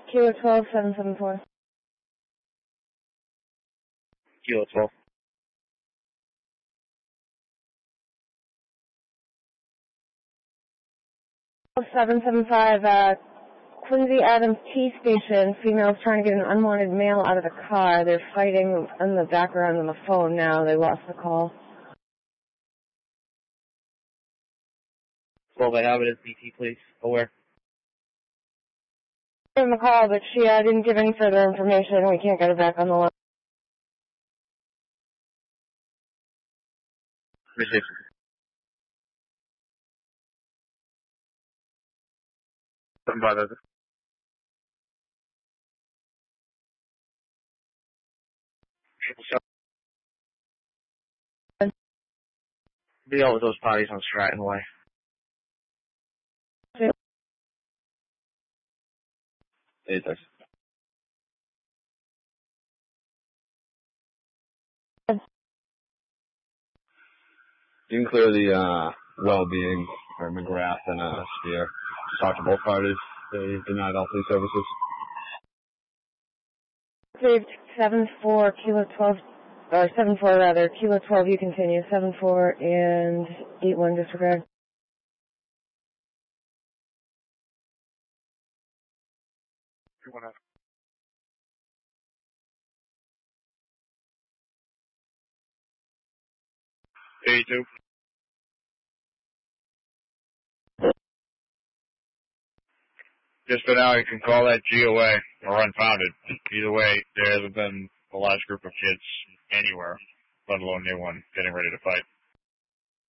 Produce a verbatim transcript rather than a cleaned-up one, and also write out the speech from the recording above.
Kilo twelve, seven seven four. Kilo twelve. seven seven five, uh, Quincy Adams T Station. Females trying to get an unwanted male out of the car. They're fighting in the background on the phone now. They lost the call. twelve, I have it as B T, please. Aware. I gave them a call, but she uh, didn't give any further information. We can't get her back on the line. Appreciate Seven five, over. Triple seven. Be out with those parties on Stratton Way. Hey, thanks. You can clear the uh, well-being or McGrath and uh, Spear. Talk to both parties. They denied all three services. Saved seven four, Kilo twelve, or seven four rather, Kilo twelve, you continue. seven four and eight one disregard. eighty-two. Just for now, you can call that G O A or unfounded. Either way, there hasn't been a large group of kids anywhere, let alone near one, getting ready to fight.